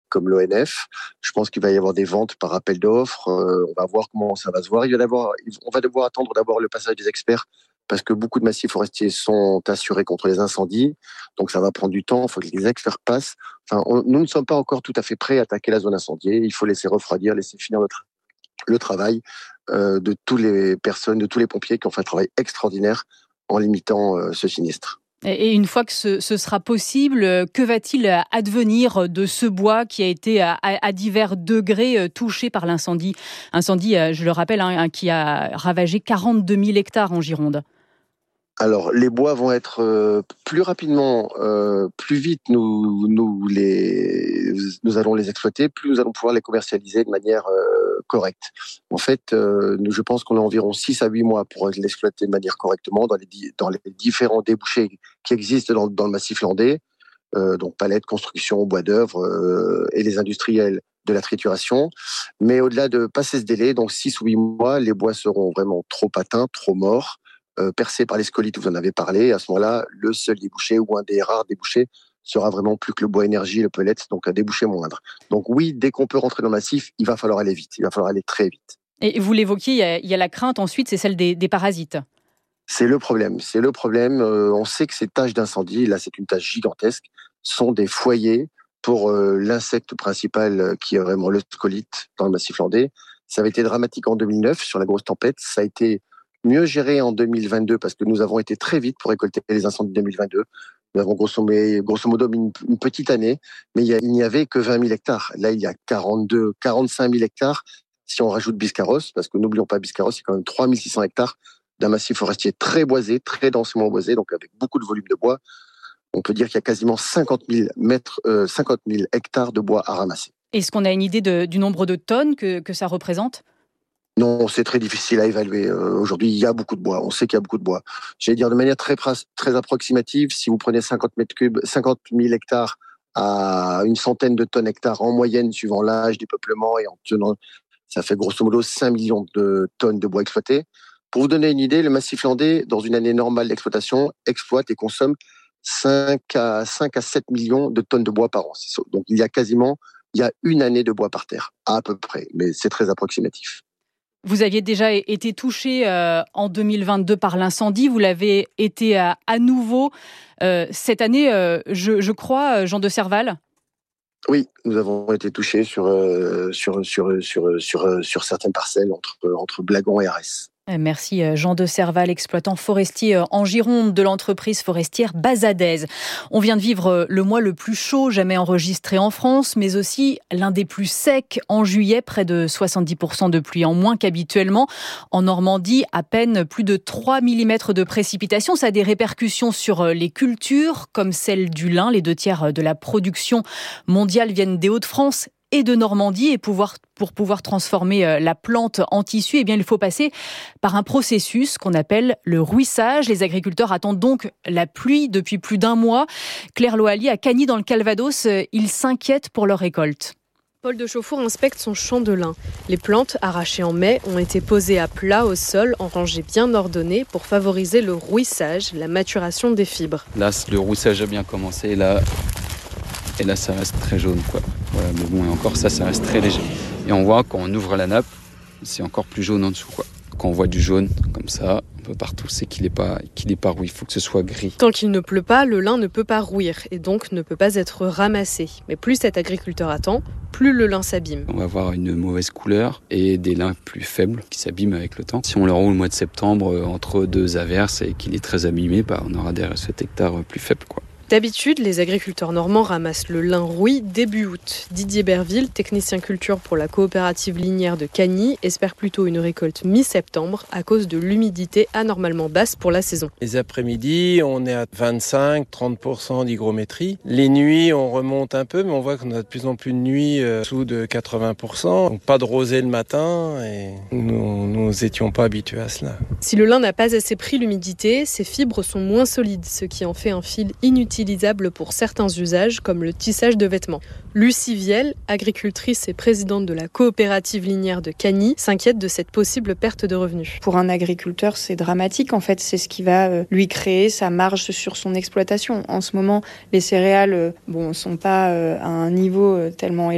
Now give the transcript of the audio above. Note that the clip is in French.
comme l'ONF. Je pense qu'il va y avoir des ventes par appel d'offres. On va voir comment ça va se voir. On va devoir attendre d'abord le passage des experts parce que beaucoup de massifs forestiers sont assurés contre les incendies. Donc ça va prendre du temps. Il faut que les experts passent. Nous ne sommes pas encore tout à fait prêts à attaquer la zone incendiée. Il faut laisser refroidir, laisser finir le travail de toutes les personnes, de tous les pompiers qui ont fait un travail extraordinaire en limitant ce sinistre. Et une fois que ce sera possible, que va-t-il advenir de ce bois qui a été à divers degrés touché par l'incendie ? Incendie, je le rappelle, qui a ravagé 42 000 hectares en Gironde. Alors, les bois vont être plus rapidement, plus vite nous allons les exploiter, plus nous allons pouvoir les commercialiser de manière correcte. En fait, je pense qu'on a environ 6 à 8 mois pour l'exploiter de manière correctement dans les différents débouchés qui existent dans le massif landais, donc palettes, construction, bois d'œuvre et les industriels de la trituration. Mais au-delà de passer ce délai, donc 6 ou 8 mois, les bois seront vraiment trop atteints, trop morts, percé par les scolites, vous en avez parlé. À ce moment-là, le seul débouché ou un des rares débouchés sera vraiment plus que le bois énergie, le pellet, donc un débouché moindre. Donc oui, dès qu'on peut rentrer dans le massif, il va falloir aller vite, il va falloir aller très vite. Et vous l'évoquiez, il y a la crainte ensuite, c'est celle des parasites. C'est le problème. On sait que ces taches d'incendie, là c'est une tâche gigantesque, sont des foyers pour l'insecte principal qui est vraiment le scolite dans le massif landais. Ça avait été dramatique en 2009 sur la grosse tempête, ça a été mieux géré en 2022 parce que nous avons été très vite pour récolter les incendies de 2022. Nous avons grosso modo une petite année, mais il n'y avait que 20 000 hectares. Là, il y a 45 000 hectares si on rajoute Biscarrosse, parce que n'oublions pas Biscarrosse, c'est quand même 3 600 hectares d'un massif forestier très boisé, très densément boisé, donc avec beaucoup de volume de bois. On peut dire qu'il y a quasiment 50 000 hectares de bois à ramasser. Est-ce qu'on a une idée du nombre de tonnes que ça représente ? Non, c'est très difficile à évaluer. Aujourd'hui, il y a beaucoup de bois. On sait qu'il y a beaucoup de bois. J'allais dire de manière très approximative, si vous prenez 50 000 hectares à une centaine de tonnes hectares en moyenne, suivant l'âge du peuplement et en tenant, ça fait grosso modo 5 millions de tonnes de bois exploités. Pour vous donner une idée, le massif landais, dans une année normale d'exploitation, exploite et consomme 5 à 7 millions de tonnes de bois par an. Donc il y a une année de bois par terre, à peu près, mais c'est très approximatif. Vous aviez déjà été touché en 2022 par l'incendie. Vous l'avez été à nouveau cette année, je crois, Jean de Serval. Oui, nous avons été touchés sur certaines parcelles entre Blagon et Arès. Merci Jean de Serval, exploitant forestier en Gironde de l'entreprise forestière Bazadaise. On vient de vivre le mois le plus chaud jamais enregistré en France, mais aussi l'un des plus secs en juillet, près de 70% de pluie en moins qu'habituellement. En Normandie, à peine plus de 3 mm de précipitations. Ça a des répercussions sur les cultures, comme celle du lin. Les 2/3 de la production mondiale viennent des Hauts-de-France et de Normandie, et pour pouvoir transformer la plante en tissu, eh bien, il faut passer par un processus qu'on appelle le rouissage. Les agriculteurs attendent donc la pluie depuis plus d'1 mois. Claire Loali, à Cagny, dans le Calvados, ils s'inquiètent pour leur récolte. Paul de Chauffour inspecte son champ de lin. Les plantes, arrachées en mai, ont été posées à plat au sol, en rangées bien ordonnées, pour favoriser le rouissage, la maturation des fibres. Là, le rouissage a bien commencé, là... Et là, ça reste très jaune, quoi. Voilà, mais bon, et encore ça reste très léger. Et on voit, quand on ouvre la nappe, c'est encore plus jaune en dessous, quoi. Quand on voit du jaune, comme ça, un peu partout, c'est qu'il n'est pas rouillé. Il faut que ce soit gris. Tant qu'il ne pleut pas, le lin ne peut pas rouir et donc ne peut pas être ramassé. Mais plus cet agriculteur attend, plus le lin s'abîme. On va avoir une mauvaise couleur et des lins plus faibles qui s'abîment avec le temps. Si on le roule au mois de septembre, entre 2 averses et qu'il est très abîmé, on aura des récoltes hectares plus faibles, quoi. D'habitude, les agriculteurs normands ramassent le lin rouille début août. Didier Berville, technicien culture pour la coopérative linière de Cagny, espère plutôt une récolte mi-septembre à cause de l'humidité anormalement basse pour la saison. Les après-midi, on est à 25-30% d'hygrométrie. Les nuits, on remonte un peu, mais on voit qu'on a de plus en plus de nuits sous de 80%. Donc pas de rosée le matin et nous étions pas habitués à cela. Si le lin n'a pas assez pris l'humidité, ses fibres sont moins solides, ce qui en fait un fil inutilisable pour certains usages, comme le tissage de vêtements. Lucie Viel, agricultrice et présidente de la coopérative linière de Cagny, s'inquiète de cette possible perte de revenus. Pour un agriculteur, c'est dramatique. En fait, c'est ce qui va lui créer sa marge sur son exploitation. En ce moment, les céréales sont pas à un niveau tellement élevé.